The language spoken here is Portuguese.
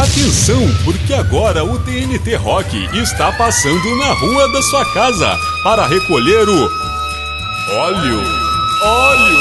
Atenção, porque agora o TNT Rock está passando na rua da sua casa para recolher o óleo.